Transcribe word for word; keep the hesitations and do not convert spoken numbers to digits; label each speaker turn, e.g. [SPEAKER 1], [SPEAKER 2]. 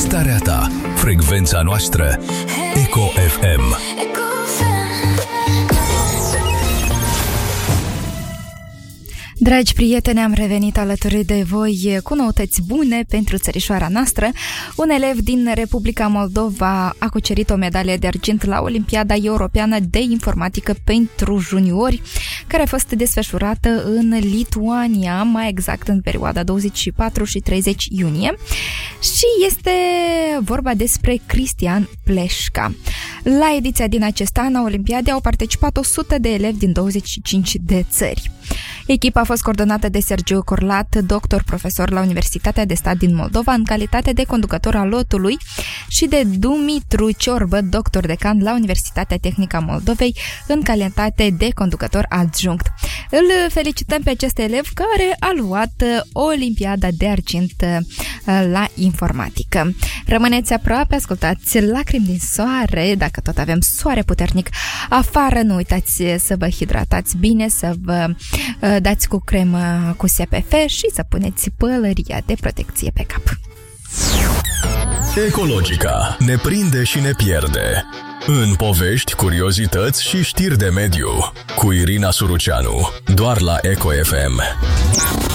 [SPEAKER 1] deșteptarea ta. Frecvența noastră Eco F M.
[SPEAKER 2] Dragi prieteni, am revenit alături de voi cu noutăți bune pentru țărișoara noastră. Un elev din Republica Moldova a cucerit o medalie de argint la Olimpiada Europeană de Informatică pentru juniori, care a fost desfășurată în Lituania, mai exact în perioada douăzeci și patru și treizeci iunie. Și este vorba despre Cristian Pleșca. La ediția din acest an a Olimpiadei au participat o sută de elevi din douăzeci și cinci de țări. Echipa a fost coordonată de Sergiu Corlat, doctor profesor la Universitatea de Stat din Moldova în calitate de conducător al lotului, și de Dumitru Ciorbă, doctor decan la Universitatea Tehnică a Moldovei în calitate de conducător adjunct. Îl felicităm pe acest elev care a luat Olimpiada de argint la informatică. Rămâneți aproape, ascultați Lacrimi din soare, dacă tot avem soare puternic afară, nu uitați să vă hidratați bine, să vă dați cu cremă cu S P F și să puneți pălăria de protecție pe cap.
[SPEAKER 1] Ecologica ne prinde și ne pierde. În povești, curiozități și știri de mediu cu Irina Suruceanu, doar la Eco F M.